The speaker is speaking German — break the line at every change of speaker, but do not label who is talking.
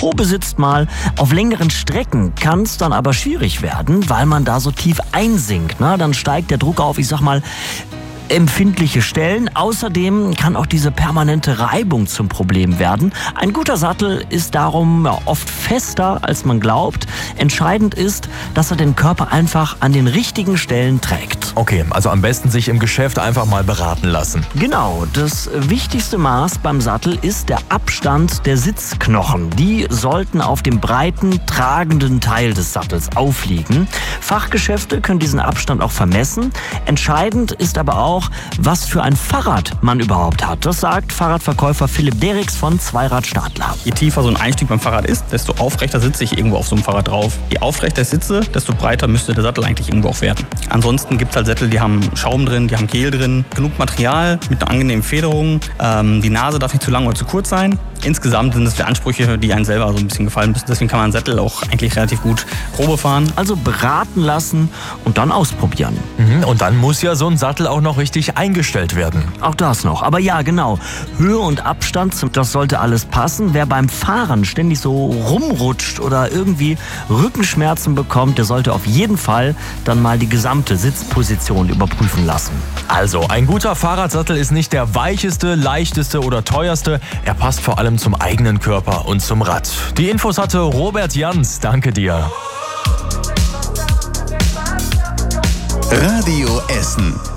probesitzt mal. Auf längeren Strecken kann es dann aber schwierig werden, weil man da so tief einsinkt. Ne? Dann steigt der Druck auf, ich sag mal, empfindliche Stellen. Außerdem kann auch diese permanente Reibung zum Problem werden. Ein guter Sattel ist darum oft fester, als man glaubt. Entscheidend ist, dass er den Körper einfach an den richtigen Stellen trägt.
Okay, also am besten sich im Geschäft einfach mal beraten lassen.
Genau, das wichtigste Maß beim Sattel ist der Abstand der Sitzknochen. Die sollten auf dem breiten, tragenden Teil des Sattels aufliegen. Fachgeschäfte können diesen Abstand auch vermessen. Entscheidend ist aber auch, was für ein Fahrrad man überhaupt hat. Das sagt Fahrradverkäufer Philipp Derix von Zweirad Stadler.
Je tiefer so ein Einstieg beim Fahrrad ist, desto aufrechter sitze ich irgendwo auf so einem Fahrrad drauf. Je aufrechter ich sitze, desto breiter müsste der Sattel eigentlich irgendwo auch werden. Ansonsten gibt es halt Sättel, die haben Schaum drin, die haben Gel drin, genug Material mit einer angenehmen Federung. Die Nase darf nicht zu lang oder zu kurz sein. Insgesamt sind es die Ansprüche, die einem selber so ein bisschen gefallen müssen. Deswegen kann man einen Sattel auch eigentlich relativ gut Probe fahren.
Also beraten lassen und dann ausprobieren.
Und dann muss ja so ein Sattel auch noch richtig eingestellt werden.
Auch das noch. Aber ja, genau. Höhe und Abstand, das sollte alles passen. Wer beim Fahren ständig so rumrutscht oder irgendwie Rückenschmerzen bekommt, der sollte auf jeden Fall dann mal die gesamte Sitzposition überprüfen lassen.
Also, ein guter Fahrradsattel ist nicht der weicheste, leichteste oder teuerste. Er passt vor allem zum eigenen Körper und zum Rad. Die Infos hatte Robert Jans. Danke dir.
Radio Essen.